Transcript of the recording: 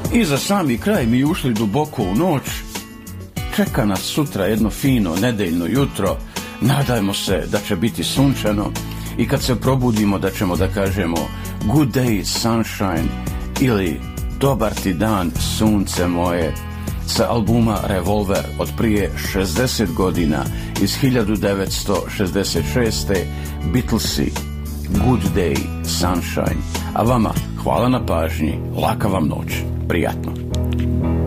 I za sami kraj mi ušli duboko u noć. Čeka nas sutra jedno fino nedeljno jutro. Nadajmo se da će biti sunčano i kad se probudimo da ćemo da kažemo good day sunshine ili dobar ti dan sunce moje. Sa albuma Revolver od prije 60 godina iz 1966. Beatlesi, Good Day Sunshine. A vama hvala na pažnji, laka vam noć, prijatno.